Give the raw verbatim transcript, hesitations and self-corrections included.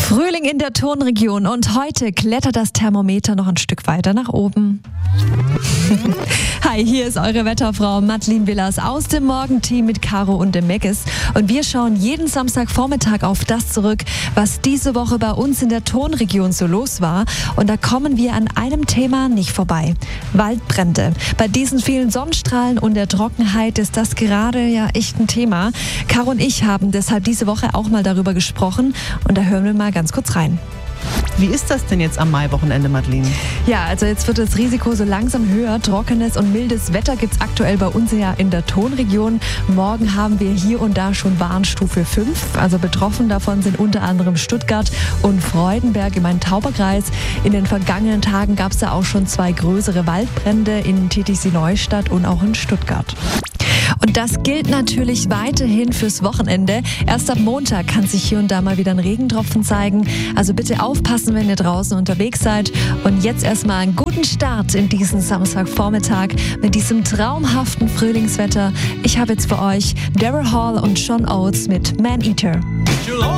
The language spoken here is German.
Frühling in der Tonregion und heute klettert das Thermometer noch ein Stück weiter nach oben. Hi, hier ist eure Wetterfrau Madeleine Willers aus dem Morgenteam mit Caro und dem Meggis. Und wir schauen jeden Samstagvormittag auf das zurück, was diese Woche bei uns in der Tonregion so los war. Und da kommen wir an einem Thema nicht vorbei. Waldbrände. Bei diesen vielen Sonnenstrahlen und der Trockenheit ist das gerade ja echt ein Thema. Caro und ich haben deshalb diese Woche auch mal darüber gesprochen. Und da hören wir mal ganz kurz rein. Wie ist das denn jetzt am Maiwochenende, Madeleine? Ja, also jetzt wird das Risiko so langsam höher. Trockenes und mildes Wetter gibt es aktuell bei uns ja in der Tonregion. Morgen haben wir hier und da schon Warnstufe fünf. Also betroffen davon sind unter anderem Stuttgart und Freudenberg im Main-Tauber-Kreis. In den vergangenen Tagen gab es da auch schon zwei größere Waldbrände in Titisee-Neustadt und auch in Stuttgart. Und das gilt natürlich weiterhin fürs Wochenende. Erst ab Montag kann sich hier und da mal wieder ein Regentropfen zeigen. Also bitte aufpassen, wenn ihr draußen unterwegs seid. Und jetzt erstmal einen guten Start in diesen Samstagvormittag mit diesem traumhaften Frühlingswetter. Ich habe jetzt für euch Daryl Hall und John Oates mit Man Eater.